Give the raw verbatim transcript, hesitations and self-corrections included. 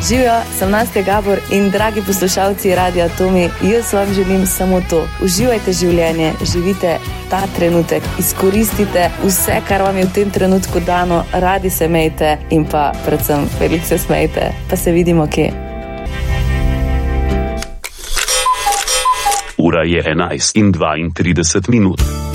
Živijo, sem Nastja Gabor in dragi poslušalci Radia Tomi, jaz vam želim samo to. Uživajte življenje, živite ta trenutek, izkoristite vse, kar vam je v tem trenutku dano, radi se imejte in pa predvsem veliko se smejte. Pa se vidimo kje. Ura je enajst in dvaintrideset minut.